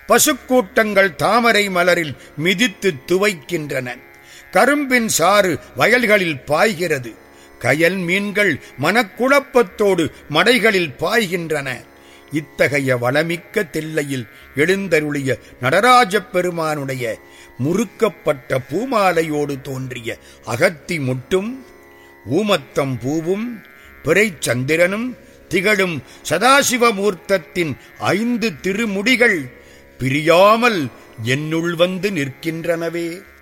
பசுக்கூட்டங்கள் தாமரை மலரில் மிதித்து துவைக்கின்றன. கரும்பின் சாறு வயல்களில் பாய்கிறது. கயல் மீன்கள் மனக்குழப்பத்தோடு மடைகளில் பாய்கின்றன. இத்தகைய வளமிக்க தில்லையில் எழுந்தருளிய நடராஜப் பெருமானுடைய முறுக்கப்பட்ட பூமாலையோடு தோன்றிய அகத்தி முட்டும் ஊமத்தம் பூவும் பிறைச்சந்திரனும் திகழும் சதாசிவமூர்த்தத்தின் 5 திருமுடிகள் பிரியாமல் என்னுள் வந்து நிற்கின்றனவே.